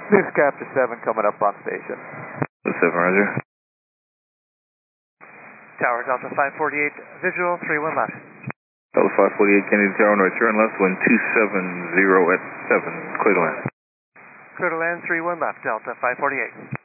Newscapter 7 coming up on station. 7, roger. Tower Delta 548, visual 31 left. Delta 548, Kennedy Tower, North, turn left, wind 270 at 7, clear to land. Clear to land 31 left, Delta 548.